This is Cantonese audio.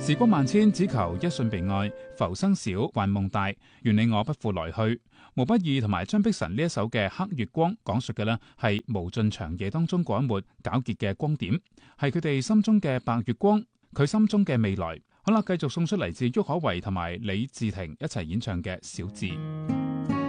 時光萬千，只求一瞬被愛。浮生少，幻夢大。願你我不負來去。毛不易同埋張碧晨呢一首嘅《黑月光》，講述嘅呢係無盡長夜當中嗰一抹皎潔嘅光點，係佢哋心中嘅白月光，佢心中嘅未來。好啦，繼續送出嚟自郁可唯同埋李治廷一齊演唱嘅《小志》。